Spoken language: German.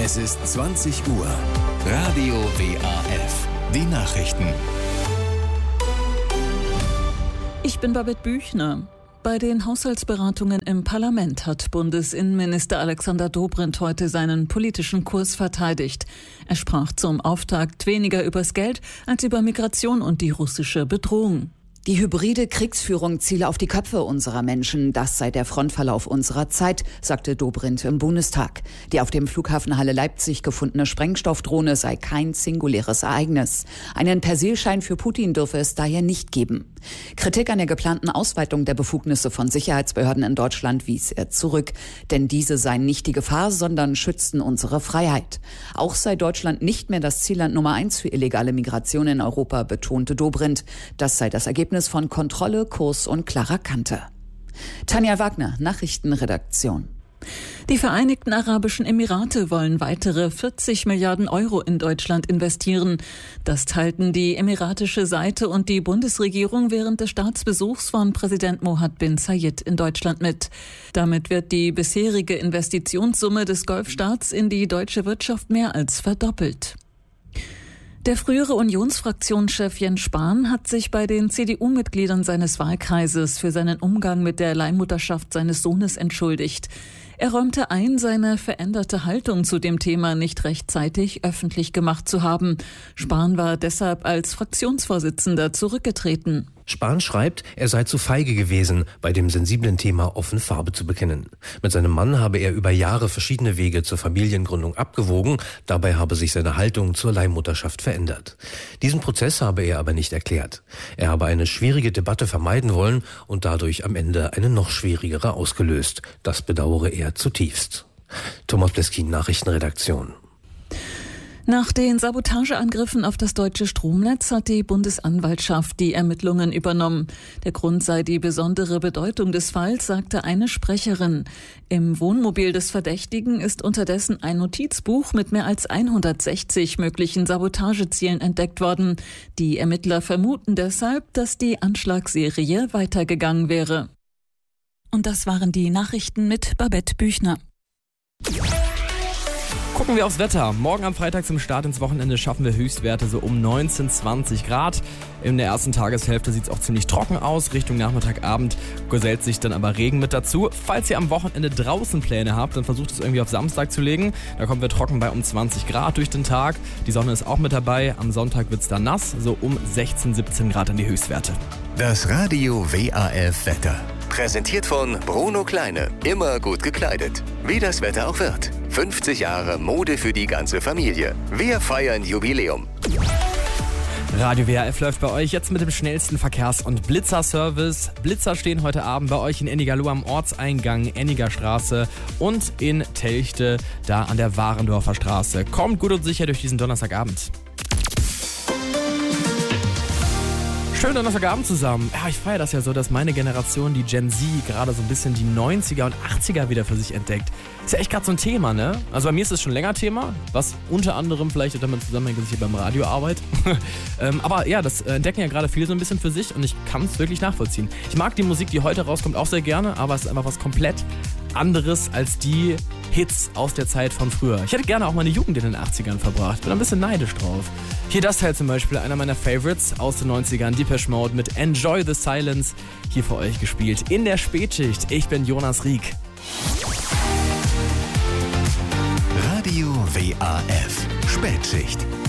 Es ist 20 Uhr. Radio WAF. Die Nachrichten. Ich bin Babette Büchner. Bei den Haushaltsberatungen im Parlament hat Bundesinnenminister Alexander Dobrindt heute seinen politischen Kurs verteidigt. Er sprach zum Auftakt weniger übers Geld als über Migration und die russische Bedrohung. Die hybride Kriegsführung ziele auf die Köpfe unserer Menschen. Das sei der Frontverlauf unserer Zeit, sagte Dobrindt im Bundestag. Die auf dem Flughafen Halle Leipzig gefundene Sprengstoffdrohne sei kein singuläres Ereignis. Einen Persilschein für Putin dürfe es daher nicht geben. Kritik an der geplanten Ausweitung der Befugnisse von Sicherheitsbehörden in Deutschland wies er zurück. Denn diese seien nicht die Gefahr, sondern schützten unsere Freiheit. Auch sei Deutschland nicht mehr das Zielland Nummer 1 für illegale Migration in Europa, betonte Dobrindt. Das sei das Ergebnis von Kontrolle, Kurs und klarer Kante. Tanja Wagner, Nachrichtenredaktion. Die Vereinigten Arabischen Emirate wollen weitere 40 Milliarden Euro in Deutschland investieren. Das teilten die emiratische Seite und die Bundesregierung während des Staatsbesuchs von Präsident Mohammed bin Zayed in Deutschland mit. Damit wird die bisherige Investitionssumme des Golfstaats in die deutsche Wirtschaft mehr als verdoppelt. Der frühere Unionsfraktionschef Jens Spahn hat sich bei den CDU-Mitgliedern seines Wahlkreises für seinen Umgang mit der Leihmutterschaft seines Sohnes entschuldigt. Er räumte ein, seine veränderte Haltung zu dem Thema nicht rechtzeitig öffentlich gemacht zu haben. Spahn war deshalb als Fraktionsvorsitzender zurückgetreten. Spahn schreibt, er sei zu feige gewesen, bei dem sensiblen Thema offen Farbe zu bekennen. Mit seinem Mann habe er über Jahre verschiedene Wege zur Familiengründung abgewogen, dabei habe sich seine Haltung zur Leihmutterschaft verändert. Diesen Prozess habe er aber nicht erklärt. Er habe eine schwierige Debatte vermeiden wollen und dadurch am Ende eine noch schwierigere ausgelöst. Das bedauere er zutiefst. Thomas Bleskin, Nachrichtenredaktion. Nach den Sabotageangriffen auf das deutsche Stromnetz hat die Bundesanwaltschaft die Ermittlungen übernommen. Der Grund sei die besondere Bedeutung des Falls, sagte eine Sprecherin. Im Wohnmobil des Verdächtigen ist unterdessen ein Notizbuch mit mehr als 160 möglichen Sabotagezielen entdeckt worden. Die Ermittler vermuten deshalb, dass die Anschlagsserie weitergegangen wäre. Und das waren die Nachrichten mit Babette Büchner. Gucken wir aufs Wetter. Morgen am Freitag zum Start ins Wochenende schaffen wir Höchstwerte so um 19, 20 Grad. In der ersten Tageshälfte sieht es auch ziemlich trocken aus. Richtung Nachmittagabend gesellt sich dann aber Regen mit dazu. Falls ihr am Wochenende draußen Pläne habt, dann versucht es irgendwie auf Samstag zu legen. Da kommen wir trocken bei um 20 Grad durch den Tag. Die Sonne ist auch mit dabei. Am Sonntag wird es dann nass, so um 16, 17 Grad an die Höchstwerte. Das Radio WAF Wetter. Präsentiert von Bruno Kleine. Immer gut gekleidet. Wie das Wetter auch wird. 50 Jahre Mode für die ganze Familie. Wir feiern Jubiläum. Radio WAF läuft bei euch jetzt mit dem schnellsten Verkehrs- und Blitzerservice. Blitzer stehen heute Abend bei euch in Ennigerloh am Ortseingang Enniger Straße und in Telchte, da an der Warendorfer Straße. Kommt gut und sicher durch diesen Donnerstagabend. Schönen Donnerstagabend zusammen. Ja, ich feiere das ja so, dass meine Generation, die Gen Z, gerade so ein bisschen die 90er und 80er wieder für sich entdeckt. Ist ja echt gerade so ein Thema, ne? Also bei mir ist es schon länger Thema, was unter anderem vielleicht damit zusammenhängt, dass ich hier beim Radio arbeite. Aber ja, das entdecken ja gerade viele so ein bisschen für sich und ich kann es wirklich nachvollziehen. Ich mag die Musik, die heute rauskommt, auch sehr gerne, aber es ist einfach was komplett anderes als die Hits aus der Zeit von früher. Ich hätte gerne auch meine Jugend in den 80ern verbracht. Bin ein bisschen neidisch drauf. Hier das Teil zum Beispiel, einer meiner Favorites aus den 90ern, Depeche Mode mit Enjoy the Silence, hier für euch gespielt in der Spätschicht. Ich bin Jonas Rieck. Radio WAF Spätschicht.